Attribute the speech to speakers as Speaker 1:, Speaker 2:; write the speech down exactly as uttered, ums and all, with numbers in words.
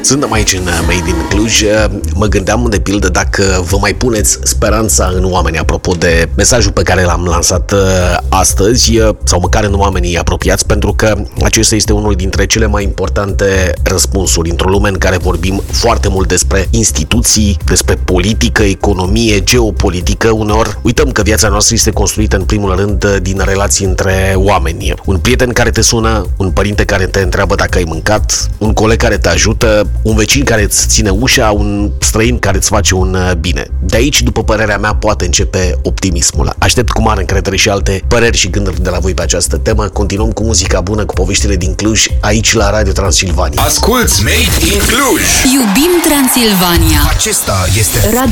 Speaker 1: Suntem aici în Made in Cluj. Mă gândeam de pildă dacă vă mai puneți speranța în oameni apropo de mesajul pe care l-am lansat astăzi, sau măcar în oamenii apropiați, pentru că acesta este unul dintre cele mai importante răspunsuri într-o lume în care vorbim foarte mult despre instituții, despre politică, economie, geopolitică. Uneori uităm că viața noastră este construită în primul rând din relații între oameni. Un prieten care te sună, un părinte care te întreabă dacă ai mâncat, un coleg care te ajută, un vecin care îți ține ușa, un străin care îți face un bine. De aici, după părerea mea, poate începe optimismul. Aștept cu mare încredere și alte păreri și gânduri de la voi pe această temă. Continuăm cu muzica bună, cu poveștile din Cluj, aici la Radio Transilvania.
Speaker 2: Asculți Made in Cluj!
Speaker 3: Iubim Transilvania!
Speaker 2: Acesta este Radio